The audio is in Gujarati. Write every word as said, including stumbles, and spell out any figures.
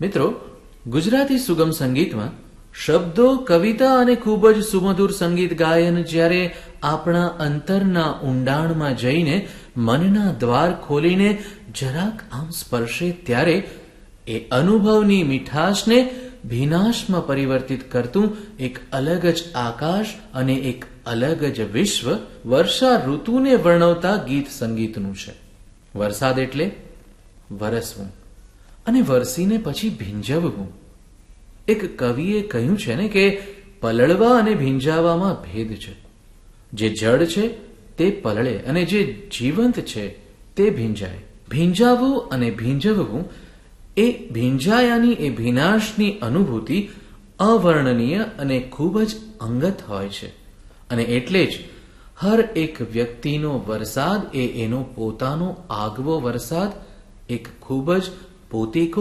મિત્રો, ગુજરાતી સુગમ સંગીતમાં શબ્દો, કવિતા અને ખૂબ જ સુમધુર સંગીત ગાયન જ્યારે આપણા અંતરના ઊંડાણમાં જઈને મનના દ્વાર ખોલીને જરાક આમ સ્પર્શે ત્યારે એ અનુભવની મીઠાશને ભીનાશમાં પરિવર્તિત કરતું એક અલગ જ આકાશ અને એક અલગ જ વિશ્વ વર્ષા ઋતુને વર્ણવતા ગીત સંગીતનું છે. વરસાદ એટલે વરસવું અને વરસીને પછી ભીંજવવું. એક કવિએ કહ્યું છે ને કે પલળવા અને ભીંજાવામાં ભેદ છે. જે જડ છે તે પલળે અને જે જીવંત છે તે ભીંજાય. ભીંજાવવું અને ભીંજવવું એ ભીંજાયાની એ ભીનાશની અનુભૂતિ અવર્ણનીય અને ખૂબ જ અંગત હોય છે. અને એટલે જ હર એક વ્યક્તિનો વરસાદ એ એનો પોતાનો આગવો વરસાદ એક ખૂબ જ પોતીકો